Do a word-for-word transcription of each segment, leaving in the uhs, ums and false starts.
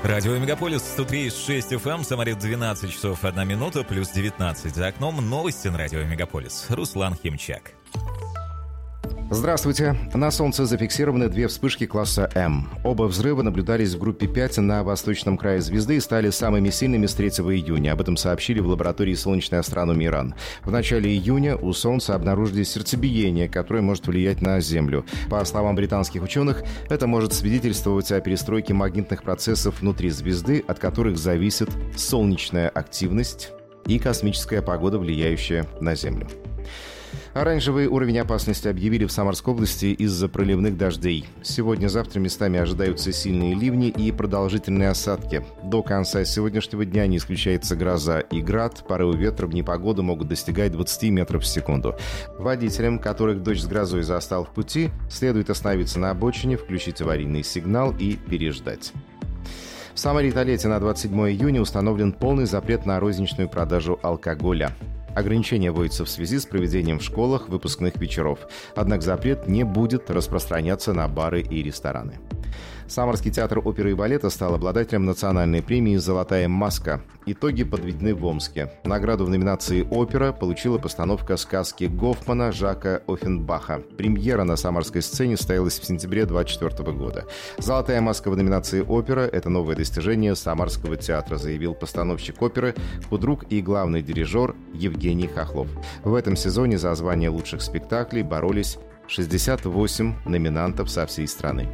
Радио Мегаполис сто три и шесть эф эм, Самаре двенадцать часов одна минута, плюс девятнадцать. За окном новости на Радио Мегаполис. Руслан Химчак. Здравствуйте. На Солнце зафиксированы две вспышки класса М. Оба взрыва наблюдались в группе пять на восточном крае звезды и стали самыми сильными с третьего июня. Об этом сообщили в лаборатории солнечной астрономии РАН. В начале июня у Солнца обнаружили сердцебиение, которое может влиять на Землю. По словам британских ученых, это может свидетельствовать о перестройке магнитных процессов внутри звезды, от которых зависит солнечная активность и космическая погода, влияющая на Землю. Оранжевый уровень опасности объявили в Самарской области из-за проливных дождей. Сегодня-завтра местами ожидаются сильные ливни и продолжительные осадки. До конца сегодняшнего дня не исключается гроза и град. Порывы ветра в непогоду могут достигать двадцать метров в секунду. Водителям, которых дождь с грозой застал в пути, следует остановиться на обочине, включить аварийный сигнал и переждать. В Самаре и Тольятти на двадцать седьмое июня установлен полный запрет на розничную продажу алкоголя. Ограничения вводятся в связи с проведением в школах выпускных вечеров. Однако запрет не будет распространяться на бары и рестораны. Самарский театр оперы и балета стал обладателем национальной премии «Золотая маска». Итоги подведены в Омске. Награду в номинации «Опера» получила постановка сказки Гофмана Жака Оффенбаха. Премьера на самарской сцене состоялась в сентябре две тысячи двадцать четвёртого года. «Золотая маска» в номинации «Опера» — это новое достижение Самарского театра, заявил постановщик оперы, худрук и главный дирижер Евгений Хохлов. В этом сезоне за звание лучших спектаклей боролись шестьдесят восемь номинантов со всей страны.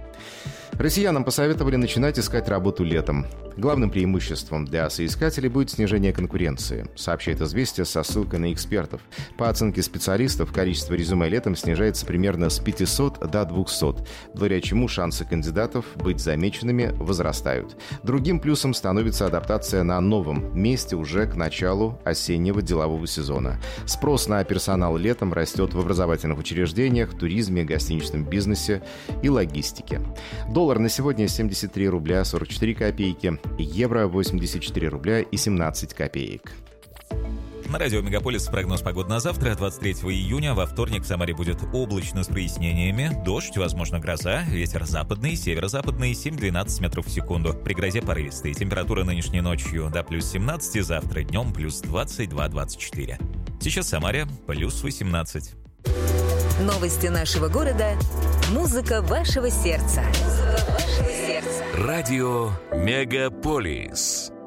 Россиянам посоветовали начинать искать работу летом. Главным преимуществом для соискателей будет снижение конкуренции, сообщает «Известия» со ссылкой на экспертов. По оценке специалистов, количество резюме летом снижается примерно с пятисот до двухсот, благодаря чему шансы кандидатов быть замеченными возрастают. Другим плюсом становится адаптация на новом месте уже к началу осеннего делового сезона. Спрос на персонал летом растет в образовательных учреждениях, туризме, гостиничном бизнесе и логистике. Доллар на сегодня семьдесят три рубля сорок четыре копейки, евро восемьдесят четыре рубля и семнадцать копеек. На радио Мегаполис прогноз погоды на завтра, двадцать третьего июня. Во вторник в Самаре будет облачно с прояснениями. Дождь, возможно, гроза. Ветер западный, северо-западный, семь-двенадцать метров в секунду. При грозе порывистые. Температура нынешней ночью до плюс семнадцать, завтра днем плюс двадцать два - двадцать четыре. Сейчас в Самаре плюс восемнадцать. Новости нашего города. Музыка вашего сердца. Музыка вашего сердца. Радио Мегаполис.